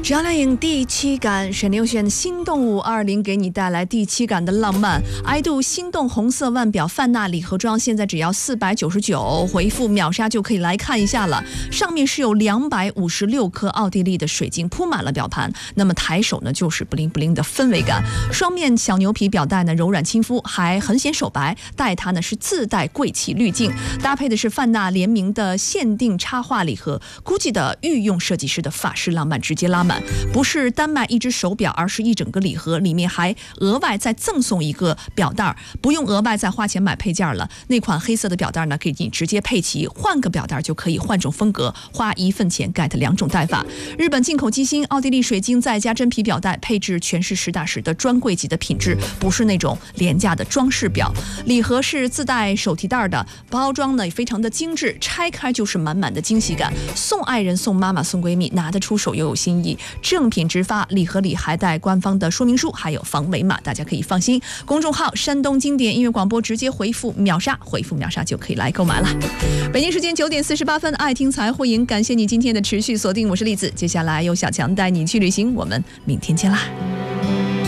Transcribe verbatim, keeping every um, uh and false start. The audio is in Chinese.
张靓颖第七感，沈凌轩心动五二零给你带来第七感的浪漫。爱度心动红色腕表范娜礼盒装现在只要四百九十九，回复秒杀就可以来看一下了。上面是有两百五十六颗奥地利的水晶铺满了表盘，那么抬手呢就是不灵不灵的氛围感。双面小牛皮表带呢柔软亲肤，还很显手白，带它呢是自带贵气滤镜，搭配的是范娜联名的限定插画礼盒，估计的御用设计师的法式浪漫直接拉满。不是单卖一只手表，而是一整个礼盒，里面还额外再赠送一个表带，不用额外再花钱买配件了。那款黑色的表带呢，给你直接配齐，换个表带就可以换种风格，花一份钱 get 两种戴法。日本进口机芯、奥地利水晶再加真皮表带，配置全是实打实的专柜级的品质，不是那种廉价的装饰表。礼盒是自带手提袋的，包装呢也非常的精致，拆开就是满满的惊喜感。送爱人、送妈妈、送闺蜜，拿得出手又有新意。正品直发，礼盒里还带官方的说明书，还有防伪码，大家可以放心。公众号山东经典音乐广播，直接回复秒杀，回复秒杀就可以来购买了。北京时间九点四十八分，爱听财会赢，感谢你今天的持续锁定，我是栗子。接下来由小强带你去旅行，我们明天见啦。